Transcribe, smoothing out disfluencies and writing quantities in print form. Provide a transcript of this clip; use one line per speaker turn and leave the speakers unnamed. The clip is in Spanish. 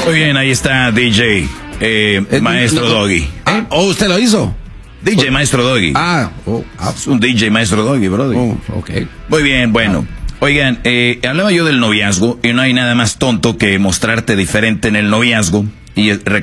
Muy bien, ahí está DJ, Maestro Doggy.
¿Oh, usted lo hizo?
DJ Maestro Doggy.
Es
un DJ Maestro Doggy, brother.
Ok.
Muy bien, bueno. Oigan, hablaba yo del noviazgo y no hay nada más tonto que mostrarte diferente en el noviazgo y